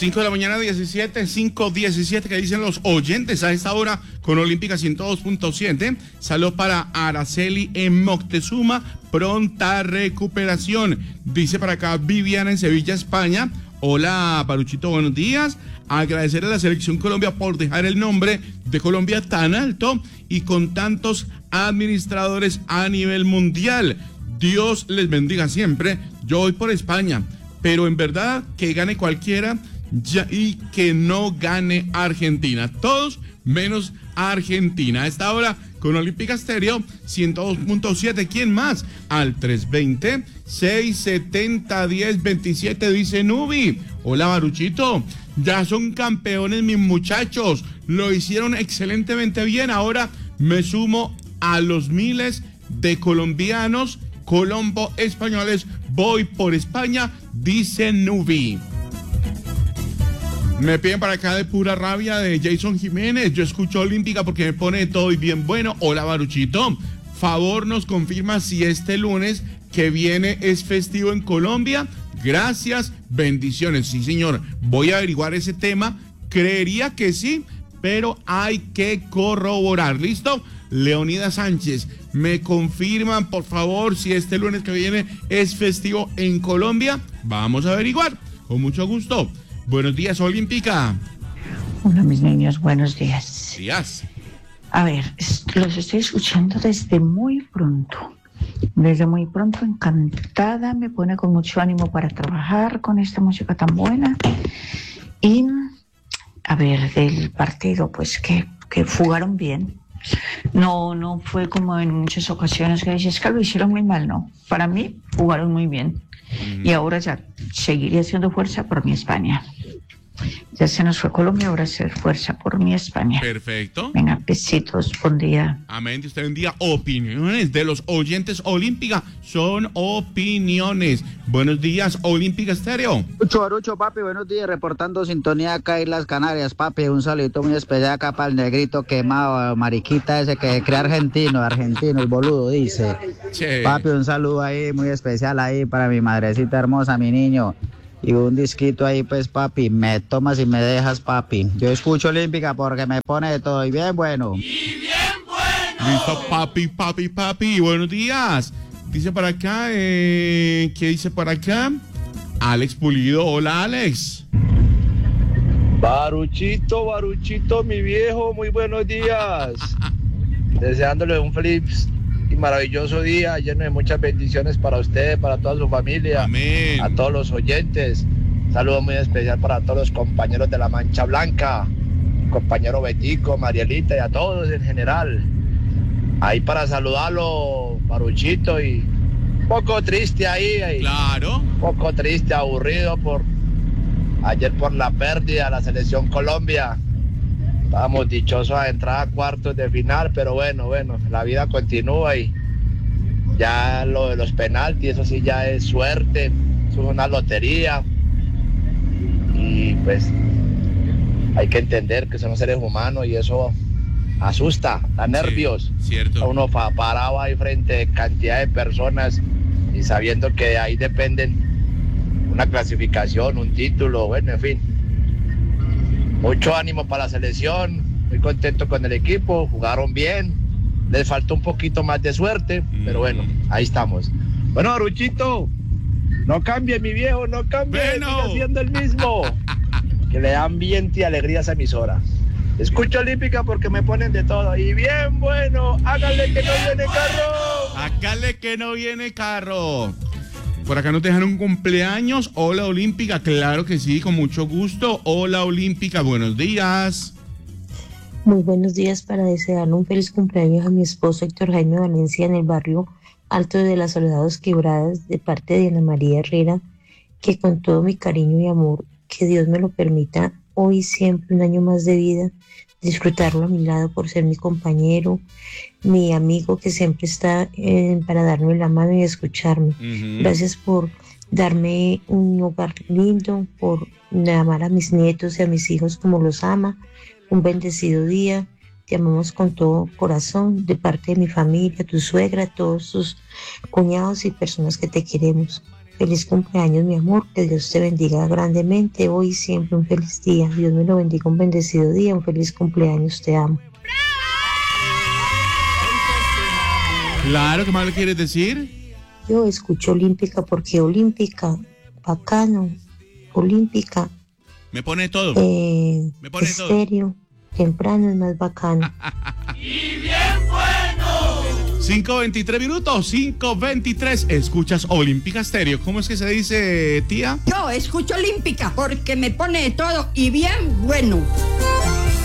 5 de la mañana, 5:17, que dicen los oyentes a esta hora con Olímpica 102.7. Saludos para Araceli en Moctezuma, pronta recuperación. Dice para acá Viviana en Sevilla, España. Hola, Paruchito, buenos días. Agradecer a la Selección Colombia por dejar el nombre de Colombia tan alto y con tantos administradores a nivel mundial. Dios les bendiga siempre. Yo voy por España, pero en verdad que gane cualquiera y que no gane Argentina. Todos menos Argentina. A esta hora con Olímpica Estéreo 102.7. ¿Quién más? Al 320-670-1027 dice Nubi. Hola, Baruchito. Ya son campeones mis muchachos. Lo hicieron excelentemente bien. Ahora me sumo a los miles de colombianos, colombo españoles. Voy por España, dice Nubi. Me piden para acá de pura rabia de Jason Jiménez. Yo escucho Olímpica porque me pone todo y bien bueno. Hola, Baruchito. Favor nos confirma si este lunes que viene es festivo en Colombia. Gracias, bendiciones. Sí, señor. Voy a averiguar ese tema. Creería que sí, pero hay que corroborar. ¿Listo? Leonidas Sánchez, ¿me confirman, por favor, si este lunes que viene es festivo en Colombia? Vamos a averiguar. Con mucho gusto. Buenos días, Olímpica. Hola, mis niños, buenos días. Días. A ver, los estoy escuchando desde muy pronto. Desde muy pronto, encantada, me pone con mucho ánimo para trabajar con esta música tan buena. Y, a ver, del partido, pues que jugaron bien. No fue como en muchas ocasiones que dices que lo hicieron muy mal, no. Para mí, jugaron muy bien. Y ahora ya seguiré haciendo fuerza por mi España. Ya se nos fue Colombia, ahora hacer fuerza por mi España. Perfecto. Venga, besitos, buen día. Amén, Dios te bendiga. Opiniones de los oyentes Olímpica son opiniones. Buenos días, Olímpica Estéreo. Barucho, papi, buenos días, reportando sintonía acá en las Canarias, papi, un saludito muy especial acá para el negrito quemado, mariquita ese que crea argentino, el boludo, dice. Che. Papi, un saludo ahí muy especial ahí para mi madrecita hermosa, mi niño. Y un disquito ahí, pues, papi, me tomas y me dejas, papi. Yo escucho Olímpica porque me pone de todo y bien bueno. Listo, papi. Buenos días. Dice para acá, ¿qué dice para acá? Alex Pulido. Hola, Alex. Baruchito, mi viejo, muy buenos días. Deseándole un feliz y maravilloso día, lleno de muchas bendiciones para usted, para toda su familia. Amén. A todos los oyentes. Saludo muy especial para todos los compañeros de la Mancha Blanca, compañero Betico, Marielita y a todos en general. Ahí para saludarlo, Baruchito, y un poco triste ahí. Claro. Un poco triste, aburrido ayer por la pérdida de la Selección Colombia. Estábamos dichosos a entrar a cuartos de final, pero bueno, la vida continúa y ya lo de los penaltis, eso sí ya es suerte, eso es una lotería. Y pues hay que entender que somos seres humanos y eso asusta, da nervios. Sí, cierto. Uno parado ahí frente a cantidad de personas y sabiendo que de ahí dependen una clasificación, un título, bueno, en fin. Mucho ánimo para la selección, muy contento con el equipo, jugaron bien, les faltó un poquito más de suerte, pero bueno, ahí estamos. Bueno, Baruchito, no cambie, mi viejo, no cambie, bueno. sigue siendo el mismo. Que le dan ambiente y alegría a esa emisora. Escucho Olímpica porque me ponen de todo. Y bien bueno, háganle que no viene carro. Hágale que no viene carro. Por acá nos dejan un cumpleaños. Hola, Olímpica. Claro que sí, con mucho gusto. Hola, Olímpica. Buenos días. Muy buenos días para desearle un feliz cumpleaños a mi esposo Héctor Jaime Valencia en el barrio Alto de las Soldados Quebradas de parte de Ana María Herrera, que con todo mi cariño y amor, que Dios me lo permita hoy y siempre un año más de vida, disfrutarlo a mi lado por ser mi compañero, mi amigo que siempre está para darme la mano y escucharme. Gracias por darme un hogar lindo, por amar a mis nietos y a mis hijos como los ama. Un bendecido día. Te amamos con todo corazón, de parte de mi familia, tu suegra, todos tus cuñados y personas que te queremos. Feliz cumpleaños, mi amor, que Dios te bendiga grandemente hoy y siempre. Un feliz día. Dios me lo bendiga, un bendecido día, un feliz cumpleaños, te amo. Claro, ¿qué más le quieres decir? Yo escucho Olímpica porque Olímpica, bacano, Olímpica. Me pone todo. Me pone todo. Estéreo, temprano es más bacano. 5:23 minutos, 5:23. Escuchas Olímpica Stereo. ¿Cómo es que se dice, tía? Yo escucho Olímpica porque me pone de todo y bien bueno.